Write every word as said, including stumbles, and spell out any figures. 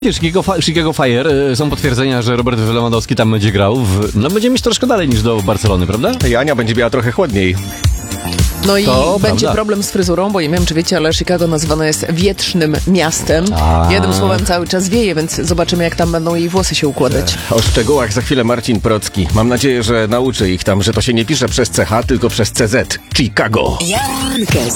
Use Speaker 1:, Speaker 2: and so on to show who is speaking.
Speaker 1: Chicago, Chicago Fire, są potwierdzenia, że Robert Lewandowski tam będzie grał. W, no będzie mieć troszkę dalej niż do Barcelony, prawda?
Speaker 2: I Ania będzie miała trochę chłodniej.
Speaker 3: No i
Speaker 1: To
Speaker 3: będzie
Speaker 1: prawda.
Speaker 3: problem z fryzurą, bo nie wiem, czy wiecie, ale Chicago nazywane jest wietrznym miastem.
Speaker 1: A.
Speaker 3: Jednym słowem cały czas wieje, więc zobaczymy, jak tam będą jej włosy się układać.
Speaker 2: O szczegółach za chwilę Marcin Procki. Mam nadzieję, że nauczy ich tam, że to się nie pisze przez C H, tylko przez C Z. Chicago.
Speaker 4: Jankę